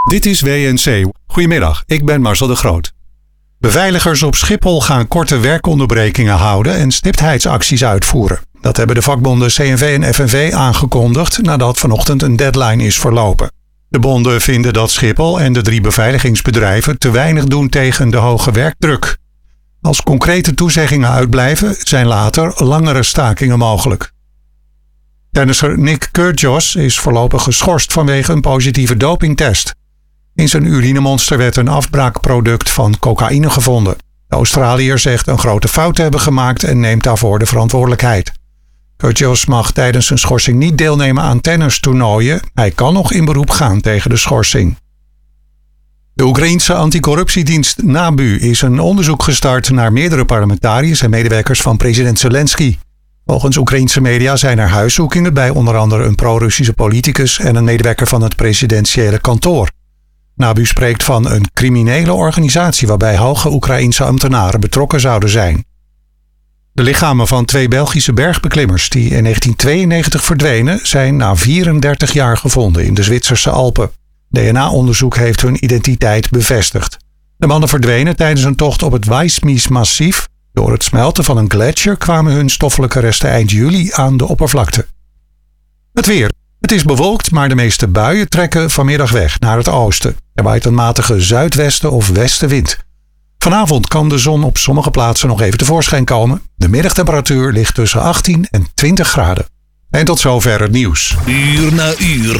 Dit is WNC. Goedemiddag, ik ben Marcel de Groot. Beveiligers op Schiphol gaan korte werkonderbrekingen houden en stiptheidsacties uitvoeren. Dat hebben de vakbonden CNV en FNV aangekondigd nadat vanochtend een deadline is verlopen. De bonden vinden dat Schiphol en de 3 beveiligingsbedrijven te weinig doen tegen de hoge werkdruk. Als concrete toezeggingen uitblijven, zijn later langere stakingen mogelijk. Tennisser Nick Kyrgios is voorlopig geschorst vanwege een positieve dopingtest. In zijn urinemonster werd een afbraakproduct van cocaïne gevonden. De Australiër zegt een grote fout te hebben gemaakt en neemt daarvoor de verantwoordelijkheid. Kyrgios mag tijdens zijn schorsing niet deelnemen aan tennistoernooien. Hij kan nog in beroep gaan tegen de schorsing. De Oekraïense anticorruptiedienst NABU is een onderzoek gestart naar meerdere parlementariërs en medewerkers van president Zelensky. Volgens Oekraïense media zijn er huiszoekingen bij onder andere een pro-Russische politicus en een medewerker van het presidentiële kantoor. NABU spreekt van een criminele organisatie waarbij hoge Oekraïense ambtenaren betrokken zouden zijn. De lichamen van 2 Belgische bergbeklimmers die in 1992 verdwenen zijn na 34 jaar gevonden in de Zwitserse Alpen. DNA-onderzoek heeft hun identiteit bevestigd. De mannen verdwenen tijdens een tocht op het Wijsmies-massief. Door het smelten van een gletsjer kwamen hun stoffelijke resten eind juli aan de oppervlakte. Het weer. Het is bewolkt, maar de meeste buien trekken vanmiddag weg naar het oosten. Er waait een matige zuidwesten of westenwind. Vanavond kan de zon op sommige plaatsen nog even tevoorschijn komen. De middagtemperatuur ligt tussen 18 en 20 graden. En tot zover het nieuws. Uur na uur.